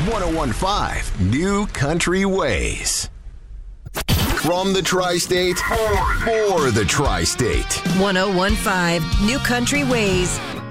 1015 New Country Ways. From the Tri-State, for the Tri-State. 1015 New Country Ways.